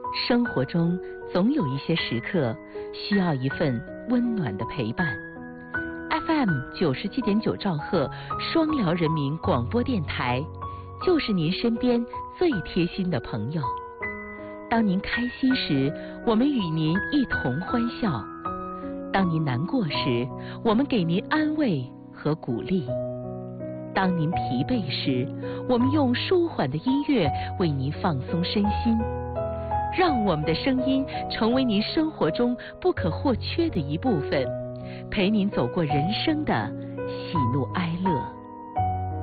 生活中总有一些时刻需要一份温暖的陪伴。FM 97.9兆赫双辽人民广播电台，就是您身边最贴心的朋友。当您开心时，我们与您一同欢笑；当您难过时，我们给您安慰和鼓励；当您疲惫时，我们用舒缓的音乐为您放松身心。让我们的声音成为您生活中不可或缺的一部分，陪您走过人生的喜怒哀乐。